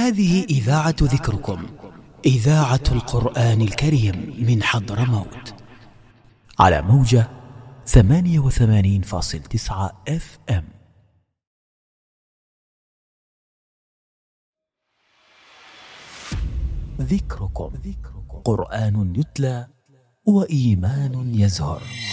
هذه إذاعة ذكركم، إذاعة القرآن الكريم من حضرموت، على موجة 88.9 FM. ذكركم، قرآن يتلى وإيمان يزهر.